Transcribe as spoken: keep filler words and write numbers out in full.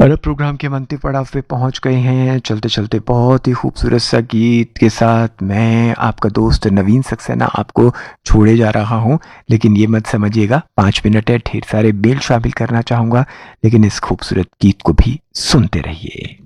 और प्रोग्राम के हम अंतिम पड़ाव पे पहुंच गए हैं। चलते चलते बहुत ही खूबसूरत सा गीत के साथ मैं आपका दोस्त नवीन सक्सेना आपको छोड़े जा रहा हूं। लेकिन ये मत समझिएगा पाँच मिनट है, ढेर सारे मेल शामिल करना चाहूँगा, लेकिन इस खूबसूरत गीत को भी सुनते रहिए।